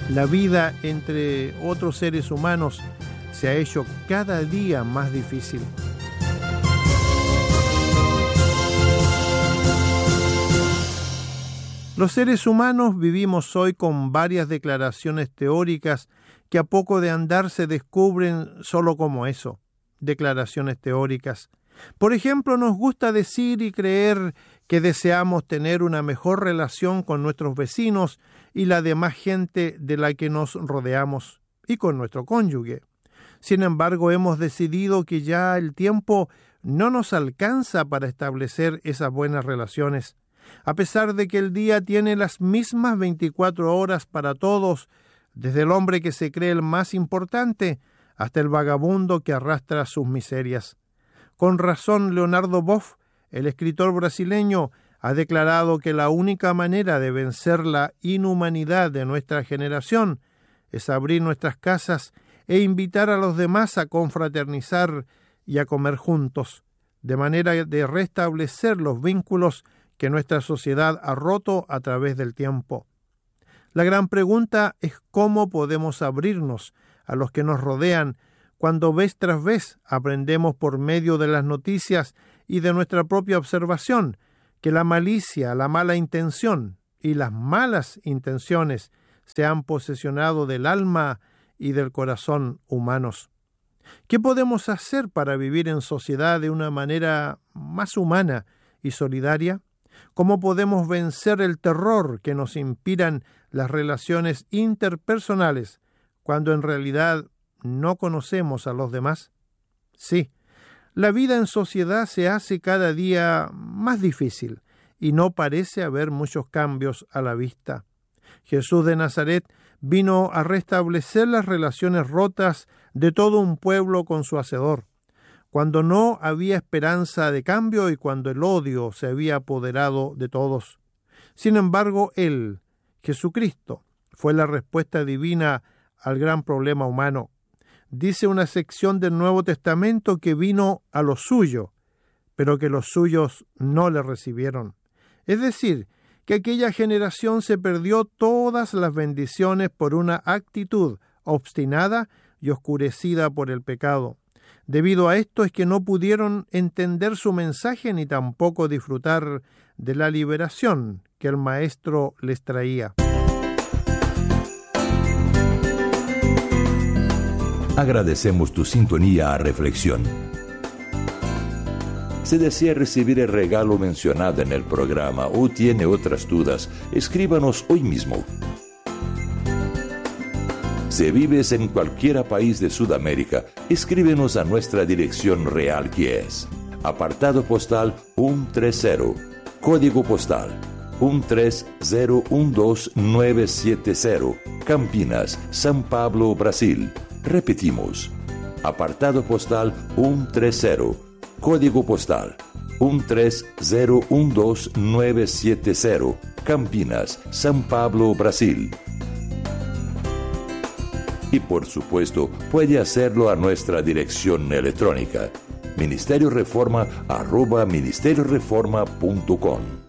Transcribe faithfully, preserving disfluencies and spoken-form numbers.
La vida entre otros seres humanos se ha hecho cada día más difícil. Los seres humanos vivimos hoy con varias declaraciones teóricas que a poco de andar se descubren solo como eso, declaraciones teóricas. Por ejemplo, nos gusta decir y creer que deseamos tener una mejor relación con nuestros vecinos y la demás gente de la que nos rodeamos, y con nuestro cónyuge. Sin embargo, hemos decidido que ya el tiempo no nos alcanza para establecer esas buenas relaciones. A pesar de que el día tiene las mismas veinticuatro horas para todos, desde el hombre que se cree el más importante hasta el vagabundo que arrastra sus miserias. Con razón, Leonardo Boff, el escritor brasileño, ha declarado que la única manera de vencer la inhumanidad de nuestra generación es abrir nuestras casas e invitar a los demás a confraternizar y a comer juntos, de manera de restablecer los vínculos que nuestra sociedad ha roto a través del tiempo. La gran pregunta es cómo podemos abrirnos a los que nos rodean cuando vez tras vez aprendemos por medio de las noticias y de nuestra propia observación que la malicia, la mala intención y las malas intenciones se han posesionado del alma y del corazón humanos. ¿Qué podemos hacer para vivir en sociedad de una manera más humana y solidaria? ¿Cómo podemos vencer el terror que nos inspiran las relaciones interpersonales cuando en realidad no conocemos a los demás? Sí, la vida en sociedad se hace cada día más difícil y no parece haber muchos cambios a la vista. Jesús de Nazaret vino a restablecer las relaciones rotas de todo un pueblo con su Hacedor, cuando no había esperanza de cambio y cuando el odio se había apoderado de todos. Sin embargo, Él, Jesucristo, fue la respuesta divina al gran problema humano. Dice una sección del Nuevo Testamento que vino a lo suyo, pero que los suyos no le recibieron. Es decir, que aquella generación se perdió todas las bendiciones por una actitud obstinada y oscurecida por el pecado. Debido a esto es que no pudieron entender su mensaje ni tampoco disfrutar de la liberación que el Maestro les traía. Agradecemos tu sintonía a Reflexión. Si desea recibir el regalo mencionado en el programa o tiene otras dudas, escríbanos hoy mismo. Si vives en cualquier país de Sudamérica, escríbenos a nuestra dirección real que es apartado postal ciento treinta, código postal uno tres cero uno dos nueve siete cero, Campinas, São Paulo, Brasil. Repetimos, apartado postal ciento treinta, código postal uno tres cero uno dos nueve siete cero, Campinas, São Paulo, Brasil. Y por supuesto, puede hacerlo a nuestra dirección electrónica ministerio reforma arroba ministerio reforma punto com.